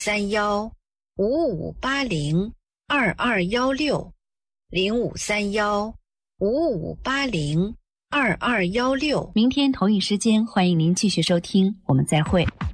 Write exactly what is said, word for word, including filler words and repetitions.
三幺五五八零二二幺六，零五三幺五五八零二二幺六。 明天同一时间，欢迎您继续收听，我们再会。